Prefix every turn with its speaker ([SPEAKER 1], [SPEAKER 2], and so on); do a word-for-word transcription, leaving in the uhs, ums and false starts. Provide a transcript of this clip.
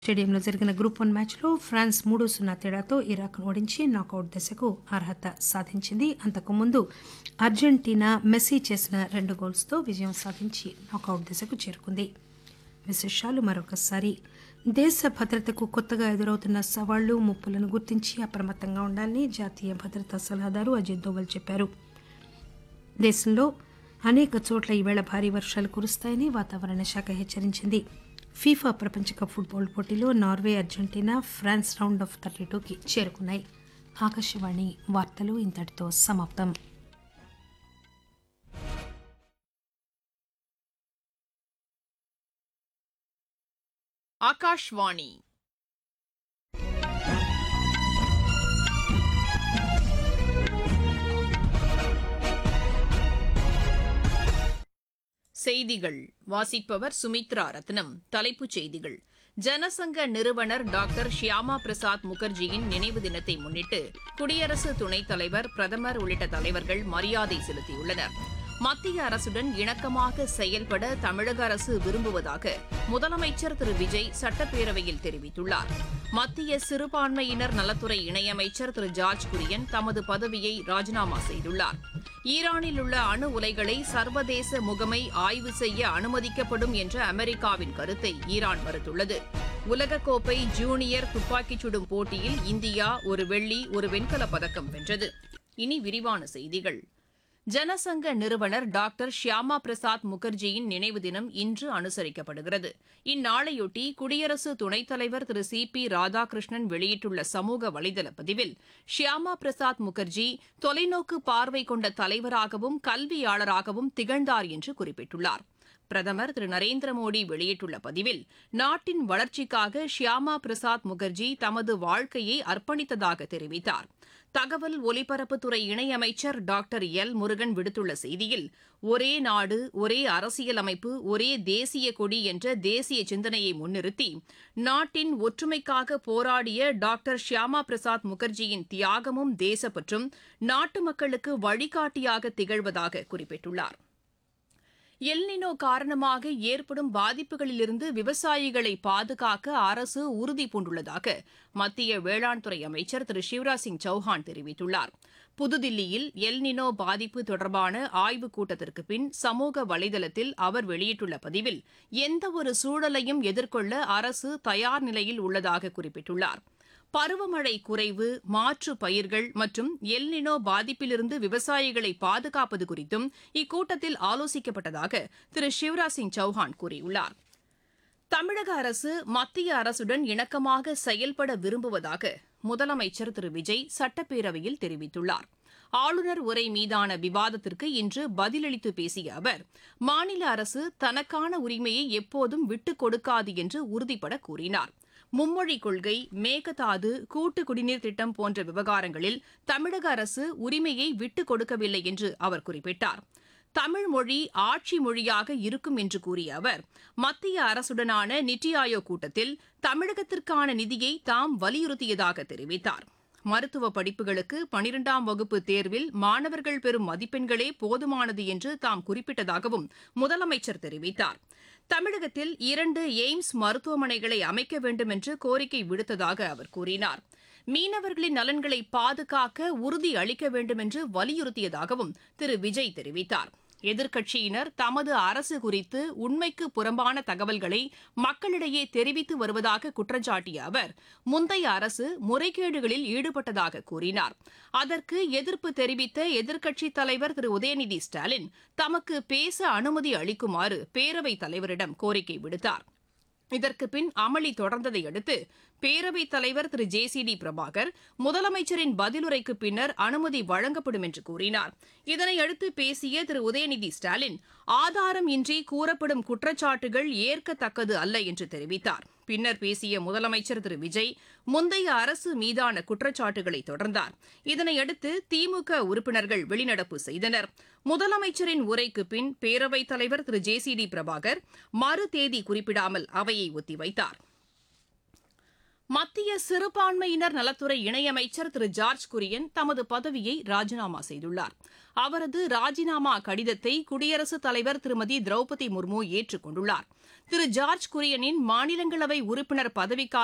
[SPEAKER 1] స్టేడియంలో జరిగిన group one మ్యాచ్లో ఫ్రాన్స్ మూడు సున్నా తేడాతో ఇరాక్ను ఓడించి నాకౌట్ దశకు అర్హత సాధించింది. అంతకుముందు అర్జెంటీనా మెస్సీ చేసిన రెండు గోల్స్తో విజయం సాధించి నాకౌట్ దశకు చేరుకుంది. విశేషాలు మరొకసారి. దేశ భద్రతకు కొత్తగా ఎదురవుతున్న సవాళ్లు, ముప్పులను గుర్తించి అప్రమత్తంగా ఉండాలని జాతీయ భద్రతా సలహాదారు అజిత్ దోవల్ చెప్పారు. దేశంలో అనేక చోట్ల ఈవేళ భారీ వర్షాలు కురుస్తాయని వాతావరణ శాఖ హెచ్చరించింది. ఫీఫా ప్రపంచ కప్ ఫుట్బాల్ పోటీలో Norway, Argentina, France round of thirty టూకి చేరుకున్నాయి. ఆకాశవాణి వార్తలు ఇంతటితో సమాప్తం.
[SPEAKER 2] ఆకాశవాణి செய்திகள் வாசிப்பவர் சுமித்ரா ரத்னம். தலைப்புச் செய்திகள். ஜனசங்க நிறுவனர் டாக்டர் ஷியாமா பிரசாத் முகர்ஜியின் நினைவு தினத்தை முன்னிட்டு குடியரசு துணைத் தலைவர், பிரதமர் உள்ளிட்ட தலைவர்கள் மரியாதை செலுத்தியுள்ளனர். மத்திய அரசுடன் இணக்கமாக செயல்பட தமிழக அரசு விரும்புவதாக முதலமைச்சர் திரு விஜய் சட்டப்பேரவையில் தெரிவித்துள்ளார். மத்திய சிறுபான்மையினர் நலத்துறை இணையமைச்சர் திரு ஜார்ஜ் குரியன் தமது பதவியை ராஜினாமா செய்துள்ளார். ஈரானில் உள்ள அணு உலைகளை சர்வதேச முகமை ஆய்வு செய்ய அனுமதிக்கப்படும் என்ற அமெரிக்காவின் கருத்தை ஈரான் மறுத்துள்ளது. உலகக்கோப்பை ஜூனியர் துப்பாக்கிச் சுடும் போட்டியில் இந்தியா ஒரு வெள்ளி, ஒரு வெண்கலப் பதக்கம் வென்றது. இனி விரிவான செய்திகள். ஜனசங்க நிறுவனர் டாக்டர் ஷியாமா பிரசாத் முகர்ஜியின் நினைவு தினம் இன்று அனுசரிக்கப்படுகிறது. இந்நாளையொட்டி குடியரசு துணைத் தலைவர் திரு சி பி ராதாகிருஷ்ணன் வெளியிட்டுள்ள சமூக வலைதள பதிவில், ஷியாமா பிரசாத் முகர்ஜி தொலைநோக்கு பார்வை கொண்ட தலைவராகவும் கல்வியாளராகவும் திகழ்ந்தார் என்று குறிப்பிட்டுள்ளார். பிரதமர் திரு நரேந்திர மோடி வெளியிட்டுள்ள பதிவில், நாட்டின் வளர்ச்சிக்காக ஷியாமா பிரசாத் முகர்ஜி தமது வாழ்க்கையை அர்ப்பணித்ததாக தெரிவித்தார். தகவல் ஒலிபரப்புத்துறை இணையமைச்சர் டாக்டர் எல் முருகன் விடுத்துள்ள செய்தியில், ஒரே நாடு, ஒரே அரசியலமைப்பு, ஒரே தேசிய கொடி என்ற தேசிய சிந்தனையை முன்னிறுத்தி நாட்டின் ஒற்றுமைக்காக போராடிய டாக்டர் ஷியாமா பிரசாத் முகர்ஜியின் தியாகமும் தேசப்பற்றும் நாட்டு மக்களுக்கு வழிகாட்டியாக திகழ்வதாக குறிப்பிட்டுள்ளார். எல்னினோ காரணமாக ஏற்படும் பாதிப்புகளிலிருந்து விவசாயிகளை பாதுகாக்க அரசு உறுதி பூண்டுள்ளதாக மத்திய வேளாண் துறை அமைச்சர் திரு சிவராஜ் சிங் சௌஹான் தெரிவித்துள்ளார். புதுதில்லியில் எல்னினோ பாதிப்பு தொடர்பான ஆய்வுக் கூட்டத்திற்கு பின் சமூக வலைதளத்தில் அவர் வெளியிட்டுள்ள பதிவில், எந்தவொரு சூழலையும் எதிர்கொள்ள அரசு தயார் நிலையில் உள்ளதாக குறிப்பிட்டுள்ளார். பருவமழை குறைவு, மாற்று பயிர்கள் மற்றும் எல்னினோ பாதிப்பிலிருந்து விவசாயிகளை பாதுகாப்பது குறித்தும் இக்கூட்டத்தில் ஆலோசிக்கப்பட்டதாக திரு சிவராஜ் சிங் சௌஹான் கூறியுள்ளார். தமிழக அரசு மத்திய அரசுடன் இணக்கமாக செயல்பட விரும்புவதாக முதலமைச்சர் திரு விஜய் சட்டப்பேரவையில் தெரிவித்துள்ளார். ஆளுநர் உரை மீதான விவாதத்திற்கு இன்று பதிலளித்து பேசிய அவர், மாநில அரசு தனக்கான உரிமையை எப்போதும் விட்டுக் கொடுக்காது என்று உறுதிபட கூறினார். மும்மொழிக் கொள்கை, மேகதாது, கூட்டு குடிநீர் திட்டம் போன்ற விவகாரங்களில் தமிழக அரசு உரிமையை விட்டுக் கொடுக்கவில்லை என்று அவர் குறிப்பிட்டார். தமிழ் மொழி ஆட்சி மொழியாக இருக்கும் என்று கூறிய அவர், மத்திய அரசுடனான நித்தி ஆயோக் கூட்டத்தில் தமிழகத்திற்கான நிதியை தாம் வலியுறுத்தியதாக தெரிவித்தார். மருத்துவ படிப்புகளுக்கு பனிரெண்டாம் வகுப்பு தேர்வில் மாணவர்கள் பெறும் மதிப்பெண்களே போதுமானது என்று தாம் குறிப்பிட்டதாகவும் முதலமைச்சர் தெரிவித்தார். தமிழகத்தில் இரண்டு எய்ம்ஸ் மருத்துவமனைகளை அமைக்க வேண்டும் என்று கோரிக்கை விடுத்ததாக அவர் கூறினார். மீனவர்களின் நலன்களை பாதுகாக்க உறுதி அளிக்க வேண்டும் என்று வலியுறுத்தியதாகவும் திரு விஜய் தெரிவித்தார். எதிர்க்கட்சியினர் தமது அரசு குறித்து உண்மைக்கு புறம்பான தகவல்களை மக்களிடையே தெரிவித்து வருவதாக குற்றஞ்சாட்டிய அவர், முந்தைய அரசு முறைகேடுகளில் ஈடுபட்டதாக கூறினார். அதற்கு எதிர்ப்பு தெரிவித்த எதிர்க்கட்சித் தலைவர் திரு உதயநிதி ஸ்டாலின் தமக்கு பேச அனுமதி அளிக்குமாறு பேரவைத் தலைவரிடம் கோரிக்கை விடுத்தார். இதற்கு பின் அமளி தொடர்ந்ததை அடுத்து பேரவைத் தலைவர் திரு ஜே சி டி பிரபாகர் முதலமைச்சரின் பதிலுரைக்கு பின்னர் அனுமதி வழங்கப்படும் என்று கூறினார். இதனையடுத்து பேசிய திரு உதயநிதி ஸ்டாலின், ஆதாரம் இன்றி கூறப்படும் குற்றச்சாட்டுகள் ஏற்கத்தக்கது அல்ல என்று தெரிவித்தார். பின்னர் பேசிய முதலமைச்சர் திரு விஜய் முந்தைய அரசு மீதான குற்றச்சாட்டுகளை தொடர்ந்தார். இதனையடுத்து திமுக உறுப்பினர்கள் வெளிநடப்பு செய்தனர். முதலமைச்சரின் உரைக்கு பின் பேரவைத் தலைவர் திரு ஜே சி டி பிரபாகர் மறு தேதி குறிப்பிடாமல் அவையை ஒத்திவைத்தார். மத்திய மத்திய சிறுபான்மையினர் நலத்துறை இணையமைச்சர் திரு ஜார்ஜ் குரியன் தமது பதவியை ராஜினாமா செய்துள்ளார். அவரது ராஜினாமா கடிதத்தை குடியரசுத் தலைவர் திருமதி திரௌபதி முர்மு ஏற்றுக் கொண்டுள்ளார். திரு ஜார்ஜ் குரியனின் மாநிலங்களவை உறுப்பினர் பதவிக்கான